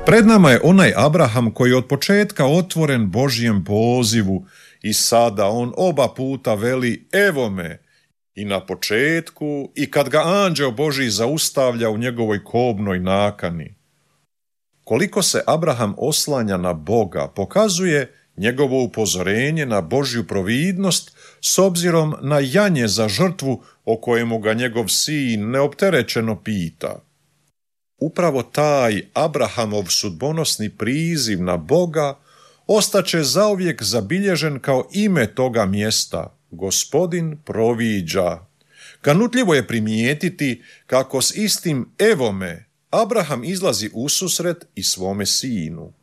Pred nama je onaj Abraham koji je od početka otvoren Božjem pozivu i sada on oba puta veli evo me i na početku i kad ga anđeo Božji zaustavlja u njegovoj kobnoj nakani. Koliko se Abraham oslanja na Boga pokazuje njegovo upozorenje na Božju providnost s obzirom na janje za žrtvu o kojemu ga njegov sin neopterećeno pita. Upravo taj Abrahamov sudbonosni priziv na Boga ostaće zauvijek zabilježen kao ime toga mjesta, Gospodin proviđa. Kanutljivo je primijetiti kako s istim evo me Abraham izlazi ususret i svome sinu.